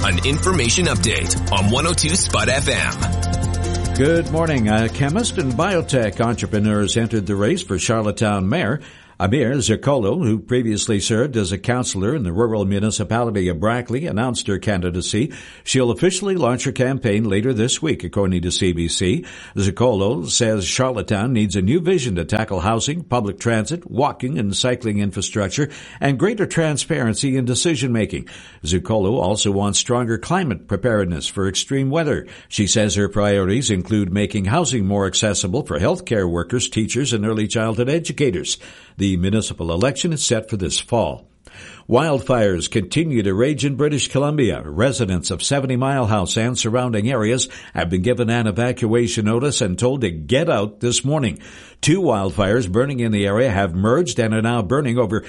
an information update on 102 Spot FM. Good morning. A chemist and biotech entrepreneurs entered the race for Charlottetown Mayor. Amir Zircolo, who previously served as a councillor in the rural municipality of Brackley, announced her candidacy. She'll officially launch her campaign later this week, according to CBC. Zircolo says Charlottetown needs a new vision to tackle housing, public transit, walking and cycling infrastructure, and greater transparency in decision-making. Zircolo also wants stronger climate preparedness for extreme weather. She says her priorities include making housing more accessible for healthcare workers, teachers, and early childhood educators. The municipal election is set for this fall. Wildfires continue to rage in British Columbia. Residents of 70 Mile House and surrounding areas have been given an evacuation notice and told to get out this morning. 2 wildfires burning in the area have merged and are now burning over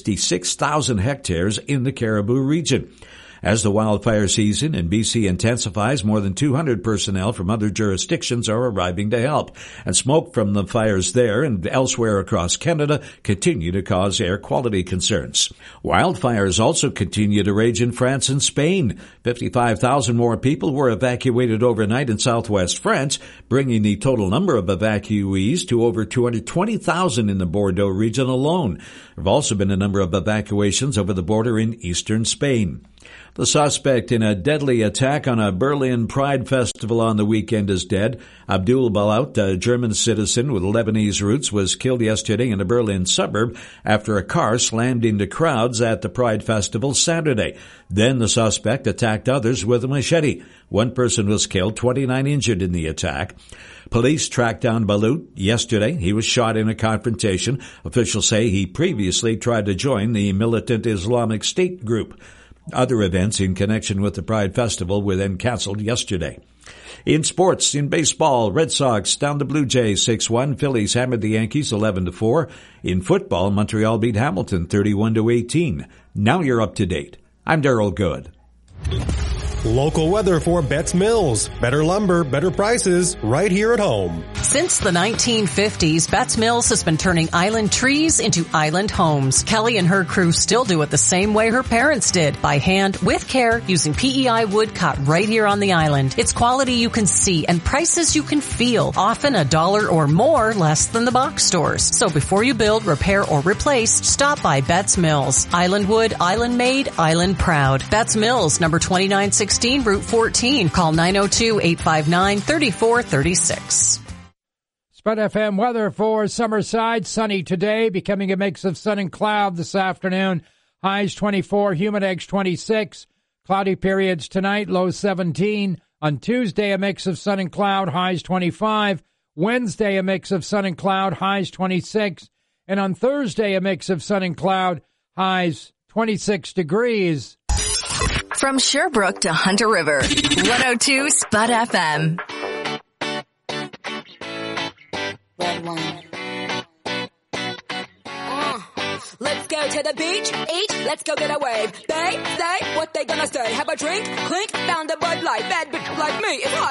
66,000 hectares in the Cariboo region. As the wildfire season in BC intensifies, more than 200 personnel from other jurisdictions are arriving to help. And smoke from the fires there and elsewhere across Canada continue to cause air quality concerns. Wildfires also continue to rage in France and Spain. 55,000 more people were evacuated overnight in southwest France, bringing the total number of evacuees to over 220,000 in the Bordeaux region alone. There have also been a number of evacuations over the border in eastern Spain. The suspect in a deadly attack on a Berlin Pride Festival on the weekend is dead. Abdul Balaut, a German citizen with Lebanese roots, was killed yesterday in a Berlin suburb after a car slammed into crowds at the Pride Festival Saturday. Then the suspect attacked others with a machete. 1 person was killed, 29 injured in the attack. Police tracked down Balaut yesterday. He was shot in a confrontation. Officials say he previously tried to join the militant Islamic State group. Other events in connection with the Pride Festival were then canceled yesterday. In sports, in baseball, Red Sox down the Blue Jays 6-1. Phillies hammered the Yankees 11-4. In football, Montreal beat Hamilton 31-18. Now you're up to date. I'm Darryl Good. Local weather for Betts Mills. Better lumber, better prices, right here at home. Since the 1950s, Betts Mills has been turning island trees into island homes. Kelly and her crew still do it the same way her parents did, by hand, with care, using PEI wood cut right here on the island. It's quality you can see and prices you can feel, often $1 or more less than the box stores. So before you build, repair, or replace, stop by Betts Mills. Island wood, island made, island proud. Betts Mills, number 2916 Route 14. Call 902-859-3436. Spot FM weather for Summerside. Sunny today, becoming a mix of sun and cloud this afternoon. Highs 24, humid edge 26. Cloudy periods tonight, low 17. On Tuesday, a mix of sun and cloud, highs 25. Wednesday, a mix of sun and cloud, highs 26. And on Thursday, a mix of sun and cloud, highs 26 degrees. From Sherbrooke to Hunter River, 102 Spot FM. Red wine. Let's go to the beach, eat, let's go get a wave. They say what they gonna say. Have a drink, clink, found a Bud Light. Bad bitch like me is hot.